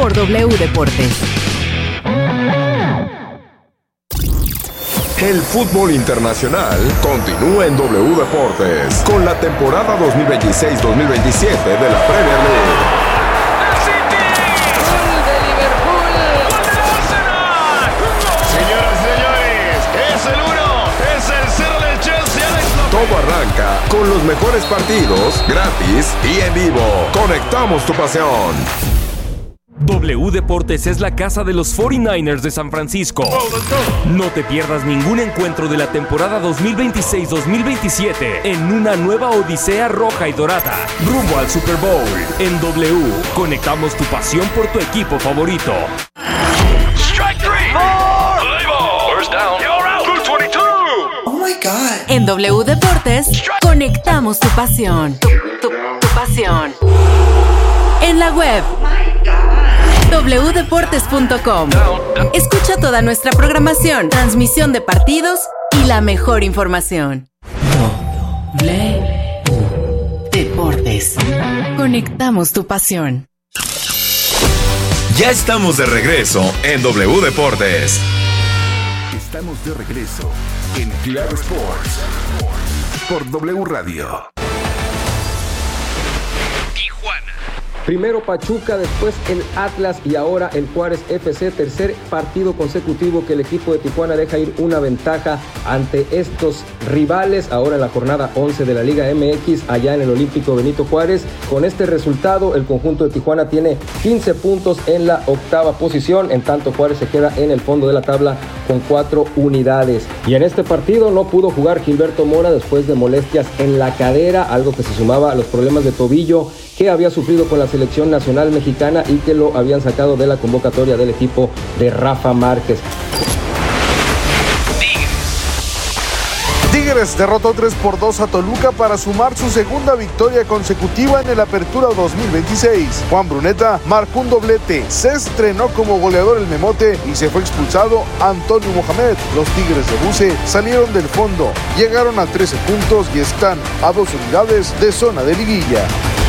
por W Deportes. El fútbol internacional continúa en W Deportes con la temporada 2026-2027 de la Premier League. ¡El City! ¡Gol de Liverpool! ¡Gol del Arsenal! Señoras y señores, es el 1, es el 0 del Chelsea. Todo arranca con los mejores partidos, gratis y en vivo. Conectamos tu pasión. W Deportes es la casa de los 49ers de San Francisco. No te pierdas ningún encuentro de la temporada 2026-2027 en una nueva odisea roja y dorada, rumbo al Super Bowl. En W, conectamos tu pasión por tu equipo favorito. Strike three! Play ball! First down! You're out! Blue 22! Oh my God. En W Deportes, conectamos tu pasión. Tu pasión. En la web wdeportes.com. Escucha toda nuestra programación, transmisión de partidos y la mejor información. W Deportes. Conectamos tu pasión. Ya estamos de regreso en W Deportes. Estamos de regreso en Claro Sports por W Radio. Primero Pachuca, después el Atlas y ahora el Juárez FC. Tercer partido consecutivo que el equipo de Tijuana deja ir una ventaja ante estos rivales. Ahora en la jornada 11 de la Liga MX, allá en el Olímpico Benito Juárez. Con este resultado, el conjunto de Tijuana tiene 15 puntos en la octava posición. En tanto, Juárez se queda en el fondo de la tabla con 4 unidades. Y en este partido no pudo jugar Gilberto Mora después de molestias en la cadera, algo que se sumaba a los problemas de tobillo que había sufrido con la selección nacional mexicana y que lo habían sacado de la convocatoria del equipo de Rafa Márquez. Tigres derrotó 3-2 a Toluca para sumar su segunda victoria consecutiva en el Apertura 2026. Juan Bruneta marcó un doblete, se estrenó como goleador el Memote y se fue expulsado Antonio Mohamed. Los Tigres de Buse salieron del fondo, llegaron a 13 puntos y están a 2 unidades de zona de liguilla.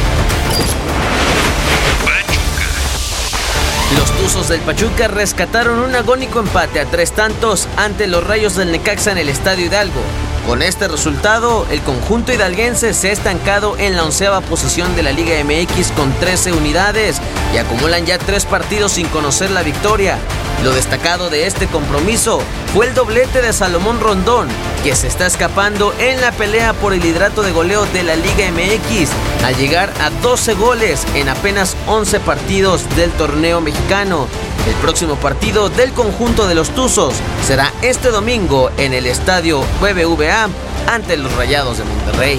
Los Tuzos del Pachuca rescataron un agónico empate a 3 tantos ante los Rayos del Necaxa en el Estadio Hidalgo. Con este resultado, el conjunto hidalguense se ha estancado en la 11ª posición de la Liga MX con 13 unidades y acumulan ya 3 partidos sin conocer la victoria. Lo destacado de este compromiso fue el doblete de Salomón Rondón, que se está escapando en la pelea por el liderato de goleo de la Liga MX, al llegar a 12 goles en apenas 11 partidos del torneo mexicano. El próximo partido del conjunto de los Tuzos será este domingo en el estadio BBVA ante los Rayados de Monterrey.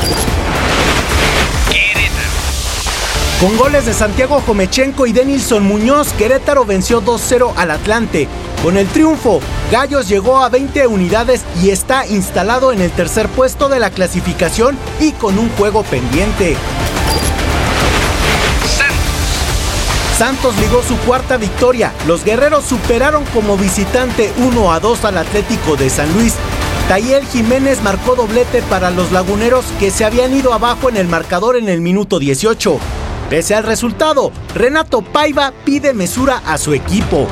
Con goles de Santiago Jomechenko y Denilson Muñoz, Querétaro venció 2-0 al Atlante. Con el triunfo, Gallos llegó a 20 unidades y está instalado en el tercer puesto de la clasificación y con un juego pendiente. Santos ligó su cuarta victoria. Los guerreros superaron como visitante 1-2 al Atlético de San Luis. Tayel Jiménez marcó doblete para los laguneros que se habían ido abajo en el marcador en el minuto 18. Pese al resultado, Renato Paiva pide mesura a su equipo.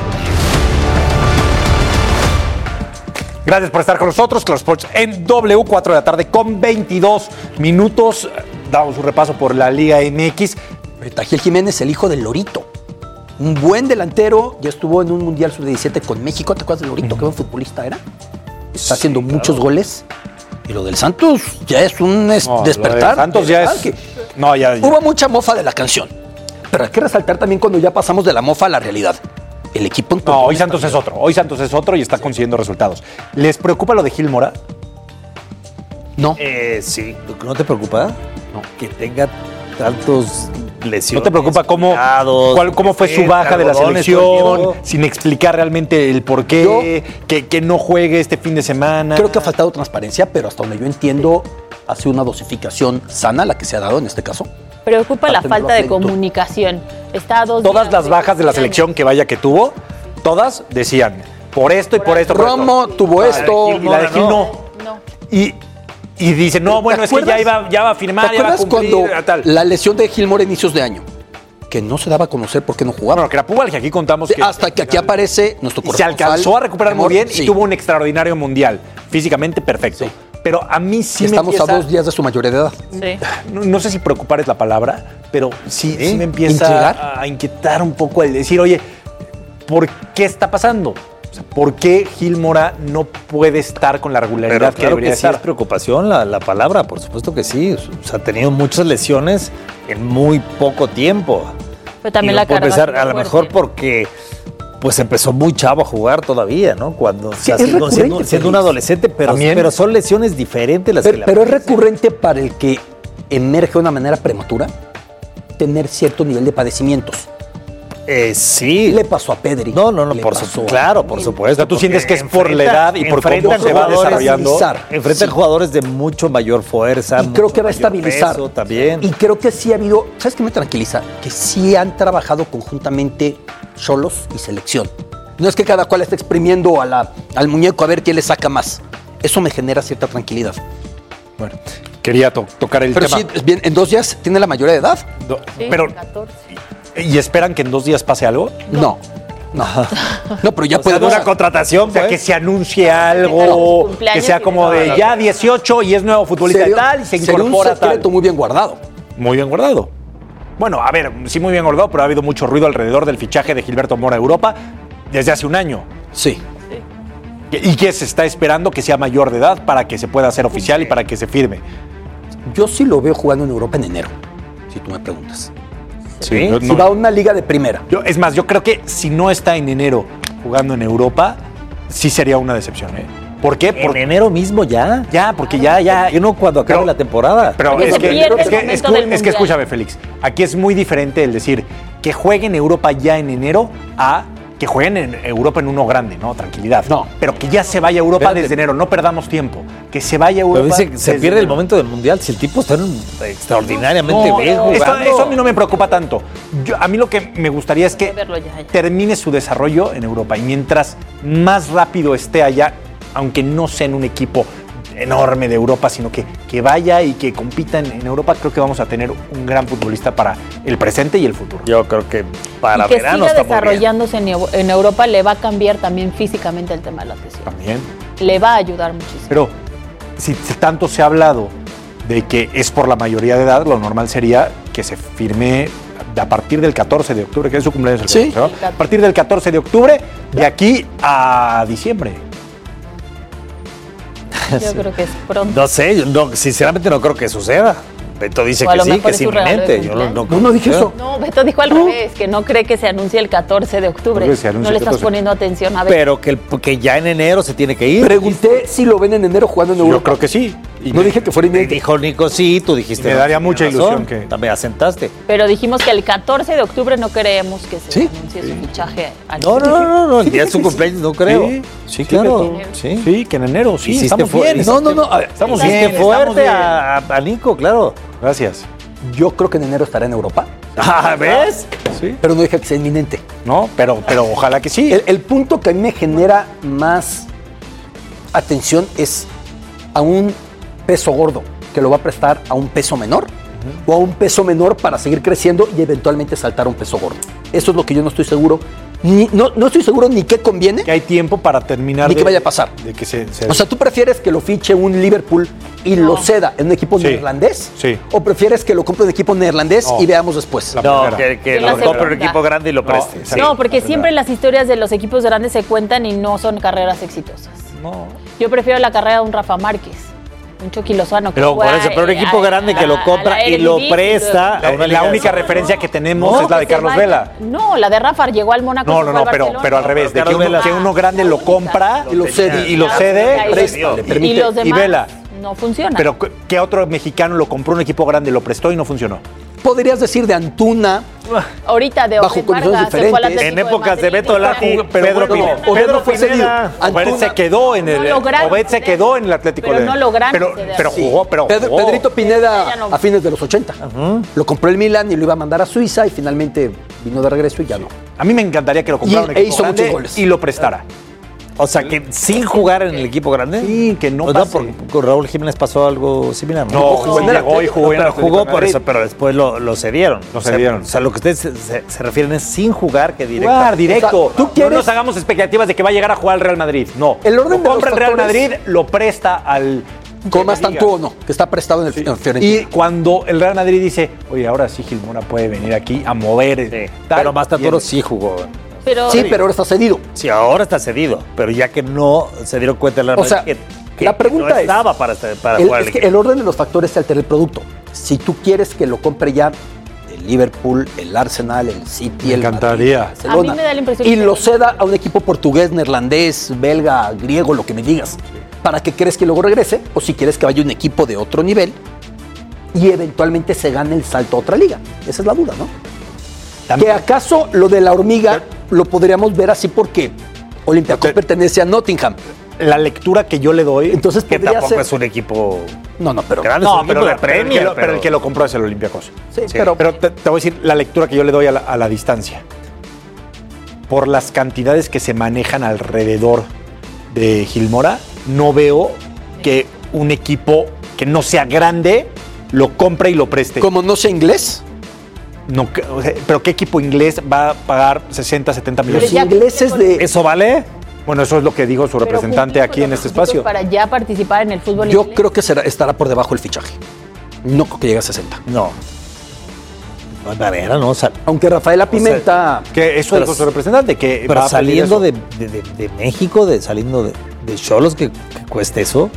Gracias por estar con nosotros, Claro Sports en W, 4 de la tarde con 22 minutos. Damos un repaso por la Liga MX. Tayel Jiménez, el hijo del Lorito. Un buen delantero, ya estuvo en un Mundial Sub-17 con México. ¿Te acuerdas del Lorito? Qué buen futbolista era. Está haciendo muchos goles. Y lo del Santos ya es un despertar. Santos ya es... Ya. Hubo mucha mofa de la canción. Pero hay que resaltar también cuando ya pasamos de la mofa a la realidad. El equipo... No, hoy Santos es otro. Hoy Santos es otro y está consiguiendo resultados. ¿Les preocupa lo de Gil Mora? No. Sí. ¿No te preocupa? No. Que tenga tantos lesiones. ¿No te preocupa cómo fue su baja de la selección? Sin explicar realmente el por qué, que no juegue este fin de semana. Creo que ha faltado transparencia, pero hasta donde yo entiendo, ha sido una dosificación sana la que se ha dado en este caso. Preocupa la falta de comunicación. Está a 2 días. Todas las bajas de la selección que tuvo, todas decían por esto y por esto. Romo tuvo esto. Y la de Gil no. Y dice, no, bueno, es que ya va a firmar, ¿te ya va a acuerdas cumplir, cuando tal? La lesión de Gilmore a inicios de año? que no se daba a conocer porque no jugaba. Bueno, que era Púbal, que aquí contamos que... Hasta que aquí aparece nuestro Y se alcanzó a recuperar muy bien sí. y tuvo un extraordinario mundial. Físicamente perfecto. Sí. Pero a mí sí Estamos me empieza... a 2 días de su mayoría de edad. Sí. No sé si preocupar es la palabra, pero sí me empieza a inquietar un poco el decir, oye, ¿por qué está pasando? O sea, ¿por qué Gil Mora no puede estar con la regularidad que debería estar? Sí es preocupación la palabra, por supuesto que sí. O sea, ha tenido muchas lesiones en muy poco tiempo. Pero también y la no puede carga empezar, es a lo fuerte. mejor porque pues empezó muy chavo a jugar todavía, ¿no? Cuando Sí, o sea, es recurrente, siendo un adolescente, pero son lesiones diferentes las que le Pero es recurrente para el que emerge de una manera prematura tener cierto nivel de padecimientos. Sí. Le pasó a Pedri. No, claro, por supuesto. O sea, tú sientes que es por la edad y por cómo se va desarrollando. Enfrentan jugadores de mucho mayor fuerza. Y creo que va a estabilizar. Peso también. Y creo que sí ha habido, ¿sabes qué me tranquiliza? Que sí han trabajado conjuntamente Xolos y selección. No es que cada cual esté exprimiendo al muñeco a ver quién le saca más. Eso me genera cierta tranquilidad. Bueno, quería tocar el Pero tema. sí, bien, en 2 días tiene la mayoría de edad. Sí, pero 14. ¿Y esperan que en 2 días pase algo? No, pero ya puede una contratación, o sea, que se anuncie algo, que sea como de ya 18 y es nuevo futbolista de tal y se incorpora un secreto tal. muy bien guardado. Muy bien guardado. Bueno, a ver, sí muy bien guardado, pero ha habido mucho ruido alrededor del fichaje de Gilberto Mora a Europa desde hace un año. Sí. Y que se está esperando que sea mayor de edad para que se pueda hacer oficial y para que se firme. Yo sí lo veo jugando en Europa en enero, si tú me preguntas. Sí. Si va a una liga de primera. Es más, yo creo que si no está en enero jugando en Europa, sí sería una decepción, ¿eh? ¿Por qué? En enero mismo ya. Ya, porque ya. Yo no cuando acabe la temporada. Pero Porque es se que, pierde es, el que, momento es, del que, es que Mundial. escúchame, Félix. Aquí es muy diferente el decir que juegue en Europa ya en enero a que jueguen en Europa en uno grande, ¿no? Tranquilidad. No. Pero que ya se vaya a Europa desde enero. No perdamos tiempo. Que se vaya a Europa. Pero dice que se desde pierde el enero. momento del Mundial si el tipo está extraordinariamente No, bien jugando. eso a mí no me preocupa tanto. A mí lo que me gustaría es que Verlo ya. termine su desarrollo en Europa y mientras más rápido esté allá, aunque no sea en un equipo enorme de Europa, sino que vaya y que compita en Europa, creo que vamos a tener un gran futbolista para el presente y el futuro. Yo creo que para Y que verano siga está muy bien. desarrollándose en Europa le va a cambiar también físicamente el tema de la lesión. También. Le va a ayudar muchísimo. Pero si tanto se ha hablado de que es por la mayoría de edad, lo normal sería que se firme a partir del 14 de octubre, que es su cumpleaños el Sí. 14, ¿no? A partir del 14 de octubre, de aquí a diciembre. Yo creo que es pronto. No sé, sinceramente no creo que suceda. Beto dice O a que lo sí, mejor que es es su regalo de inminente. Yo cumpleaños. No dije eso. No, Beto dijo al revés, que no cree que se anuncie el 14 de octubre. Creo que se anuncia No le el estás 14. poniendo atención a ver. Pero que ya en enero se tiene que ir. Pregunté si lo ven en enero jugando en Yo Europa. creo que sí. Y No dije que fuera inminente. Dijo Nico, sí, tú dijiste. Me no, daría tienes mucha razón. ilusión que- También asentaste. Pero dijimos que el 14 de octubre no creemos que se ¿Sí? anuncie su fichaje. al No, el día de su cumpleaños no creo. Sí, claro. Beto. Sí. Sí, que en enero, sí, Hiciste estamos fu- bien. No, a ver, Estamos Hiciste bien, estamos fuerte bien. a Nico, claro. Gracias. yo creo que en enero estará en Europa, ¿Ves? Sí. pero no dije que sea inminente. No, pero ojalá que sí. El punto que a mí me genera más atención es a un peso gordo que lo va a prestar a un peso menor o a un peso menor para seguir creciendo y eventualmente saltar a un peso gordo. Eso es lo que yo no estoy seguro. No estoy seguro ni qué conviene Que hay tiempo para terminar ni qué vaya a pasar. de que se O sea, ¿tú prefieres que lo fiche un Liverpool y lo ceda en un equipo Sí. neerlandés? Sí. ¿O prefieres que lo compre un equipo neerlandés No. y veamos después? La No, primera. que Yo la lo compre un segunda. equipo grande y lo preste. No, Sí. No, porque siempre las historias de los equipos grandes se cuentan y no son carreras exitosas. No. Yo prefiero la carrera de un Rafa Márquez, un Chucky Lozano. que Pero por juega, eso, pero un equipo grande que lo compra y lo presta a una La liga única de- referencia que tenemos No, es la de que se Carlos vaya. Vela. No, la de Rafa llegó al Mónaco. No, se no, fue no, al pero Barcelona. al revés, de que Carlos uno, Vela. que uno grande lo compra Y lo cede. y lo cede, Y presta, los- le y permite. los demás Vela. no funciona. Pero ¿qué otro mexicano lo compró un equipo grande, lo prestó y no funcionó? Podrías decir de Antuna, ahorita de bajo Open condiciones Vargas se fue al diferentes. Atlético En épocas de Madrid, Beto Lati, pero Pedro bueno, Pineda. Obed Pedro no fue cedido. Pineda. Obed Antuna- se quedó en el No lograron Obed se ceder. quedó en el Atlético Pero de no lograron pero, ceder. pero Sí. jugó, pero jugó. Pedrito Pineda Ya no. a fines de los 80. Lo compró el Milan y lo iba a mandar a Suiza y finalmente vino de regreso y ya no. A mí me encantaría que lo comprara un E equipo hizo muchos grande goles. y lo prestara. O sea, que sin jugar en el equipo grande. Sí, que no pase. Con Raúl Jiménez pasó algo similar. No, jugó por eso, pero después lo cedieron. Lo cedieron. O sea, lo que ustedes se refieren es sin jugar que directo. Jugar directo. O sea, ¿tú quieres? No nos hagamos expectativas de que va a llegar a jugar al Real Madrid. No. El orden lo compra el Real Madrid, lo presta al... Como está tú o no, que está prestado en el Fiorentina. Y cuando el Real Madrid dice, oye, ahora sí Gil Mora puede venir aquí a mover. Pero Mastatoro sí jugó. Pero ahora está cedido. Sí, ahora está cedido. Pero ya que no se dieron cuenta el Real Madrid que la pregunta no estaba para jugar es que el orden de los factores se altera el producto. Si tú quieres que lo compre ya el Liverpool, el Arsenal, el City, Me encantaría. Madrid, Barcelona, a mí me da la impresión y que lo ceda a un equipo portugués, neerlandés, belga, griego, lo que me digas, para que crees que luego regrese, o si quieres que vaya un equipo de otro nivel y eventualmente se gane el salto a otra liga. Esa es la duda, ¿no? ¿Que acaso lo de la hormiga lo podríamos ver así porque Olympiacos pertenece a Nottingham? La lectura que yo le doy... Entonces que podría tampoco ser... es un equipo... No, pero... grande, no, es un equipo de Premier, pero el que lo compró es el Olympiacos. Sí. Pero te voy a decir la lectura que yo le doy a la distancia. Por las cantidades que se manejan alrededor de Gil Mora, no veo que un equipo que no sea grande lo compre y lo preste. ¿Como no sea inglés? No, pero ¿qué equipo inglés va a pagar 60, 70 millones? Los ingleses de... ¿Eso vale? Bueno, eso es lo que dijo su representante aquí en este espacio. Para ya participar en el fútbol Yo inglés. creo que estará por debajo el fichaje. No creo que llegue a 60. No. No hay manera, ¿no? Aunque Rafaela Pimenta... que eso dijo su representante, que pero va a saliendo de México, saliendo de Xolos, que cueste eso.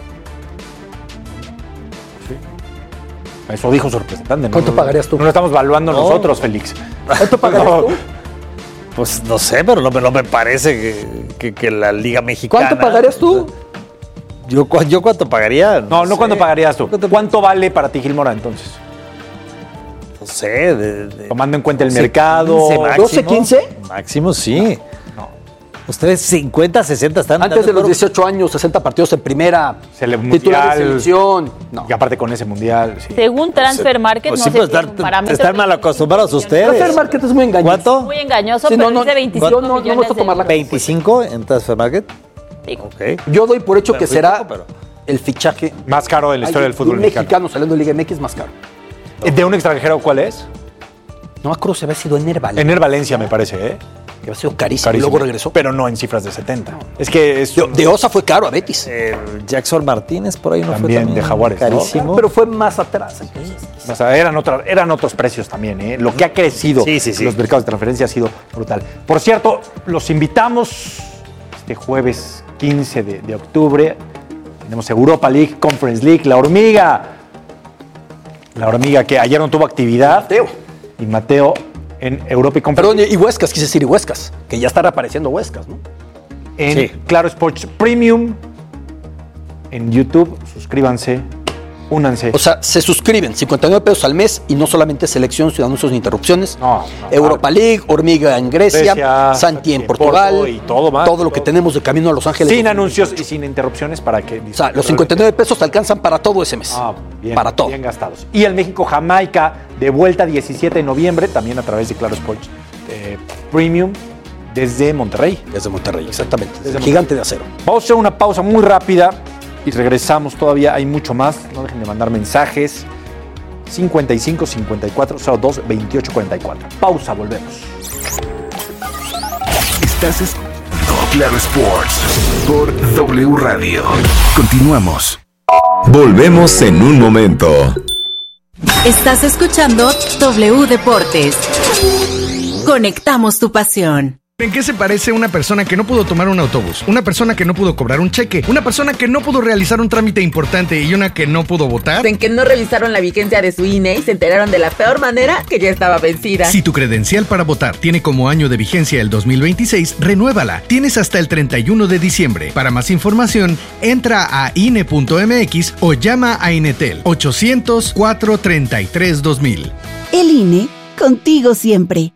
Eso dijo su representante. ¿Cuánto pagarías tú? No lo estamos evaluando nosotros, Félix. ¿Cuánto pagarías tú? Pues no sé, pero no me parece que la Liga Mexicana... ¿Cuánto pagarías tú? ¿Yo cuánto pagaría? No, ¿cuánto pagarías tú? ¿Cuánto vale para ti Gil Mora entonces? No sé. Tomando en cuenta el mercado. 15 máximo, 12, 15. Máximo, sí. No. Ustedes 50, 60 están... Antes de los 18 años, 60 partidos en primera. Titular de selección. No. Y aparte con ese mundial, sí. Según Transfer Market, pues no sí, sé pero si es un parámetro. están mal acostumbrados ustedes. Transfer Market es muy engañoso. ¿Cuánto? Muy engañoso, Sí, pero no, dice 25 yo no millones me gusta tomar la... 25 en Transfer Market. Sí. Ok. Yo doy por hecho que Pero muy será poco, pero... el fichaje Más caro de la historia del fútbol mexicano saliendo de Liga MX más caro. ¿De un extranjero cuál es? No me acuerdo si había sido Ener Valencia. Ener Valencia, me parece, ¿eh? Que había sido carísimo. Y luego regresó. Pero no en cifras de 70. Es que de Osa fue caro a Betis. Jackson Martínez por ahí no también, fue de Jaguares, carísimo. ¿no? Pero fue más atrás. O sea, eran otros precios también, ¿eh? Lo que ha crecido los mercados de transferencia ha sido brutal. Por cierto, los invitamos este jueves 15 de octubre. Tenemos Europa League, Conference League, La Hormiga que ayer no tuvo actividad. Y Mateo en Europa y Conference. Perdón, y Huescas, quise decir, y Huescas, que ya está reapareciendo Huescas, ¿no? En Claro Sports Premium, en YouTube, suscríbanse, únanse. O sea, se suscriben 59 pesos al mes y no solamente selección, sin anuncios ni interrupciones. Europa League, Hormiga en Grecia, Santi en Portugal y todo más. Todo lo que tenemos de camino a Los Ángeles. Sin anuncios y sin interrupciones para que... O sea, los 59 pesos te alcanzan para todo ese mes. Bien, para todo. Bien gastados. Y el México-Jamaica de vuelta 17 de noviembre, también a través de Claro Sports Premium, desde Monterrey. Desde Monterrey, exactamente. Desde Gigante de Acero. Vamos a hacer una pausa muy rápida y regresamos. Todavía hay mucho más. No dejen de mandar mensajes. 55 54 02 28 44. Pausa, volvemos. Estás escuchando Claro Sports por W Radio. Continuamos. Volvemos en un momento. Estás escuchando W Deportes. Conectamos tu pasión. ¿En qué se parece una persona que no pudo tomar un autobús? Una persona que no pudo cobrar un cheque, una persona que no pudo realizar un trámite importante y una que no pudo votar. En que no revisaron la vigencia de su INE y se enteraron de la peor manera que ya estaba vencida. Si tu credencial para votar tiene como año de vigencia el 2026, renuévala. Tienes hasta el 31 de diciembre. Para más información, entra a INE.mx o llama a Inetel 800-433-2000. El INE, contigo siempre.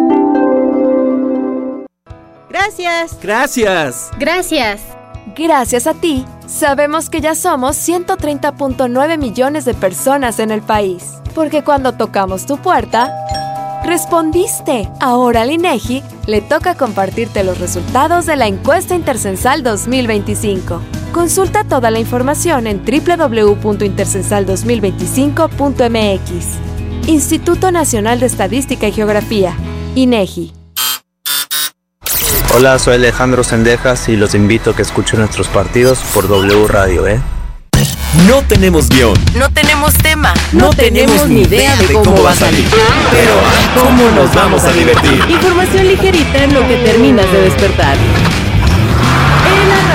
Gracias. Gracias. Gracias. Gracias a ti, sabemos que ya somos 130.9 millones de personas en el país. Porque cuando tocamos tu puerta, ¡Respondiste! Ahora al INEGI le toca compartirte los resultados de la encuesta intercensal 2025. Consulta toda la información en www.intercensal2025.mx. Instituto Nacional de Estadística y Geografía, INEGI. Hola, soy Alejandro Sendejas y los invito a que escuchen nuestros partidos por W Radio, No tenemos guión. No tenemos tema. No tenemos ni idea de cómo va a salir. Pero ¿cómo nos vamos a divertir? Información ligerita en lo que terminas de despertar. En la